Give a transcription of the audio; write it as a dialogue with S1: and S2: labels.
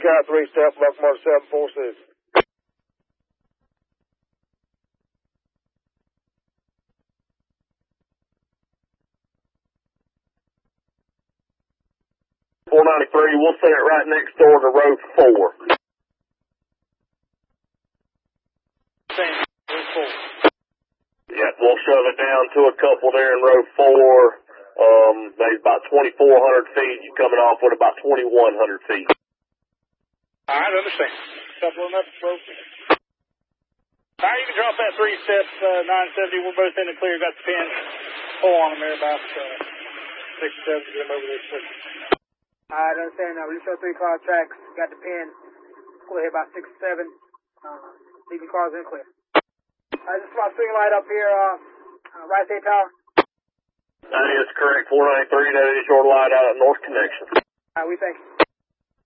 S1: Cat 3 step, left mark 746.
S2: .493, we'll set it right next door to row 4.
S3: Same, row 4.
S2: Yeah, we'll shove it down to a couple there in row 4. There's about 2,400 feet. You're coming off with about 2,100 feet.
S3: All right, understand. Couple enough row 4. All right, you can drop that 3 steps, 970. We're both in the clear. Got the pin. Pull on them there about 6 steps to get them over there quick.
S4: All right, understand now. Release 3 car tracks. Got the pin. Pull ahead about 6 7. Leaving cars in clear. Just about swing light up here, right side tower.
S2: That is correct. 493, that is your light out at North Connection.
S4: All right, we thank you.